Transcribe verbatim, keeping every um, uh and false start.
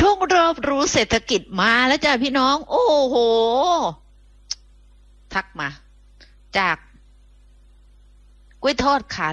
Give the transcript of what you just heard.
ช่วงรอบรู้เศรษฐกิจมาแล้วจ้ะพี่น้องโอ้โหทักมาจากกล้วยทอดขา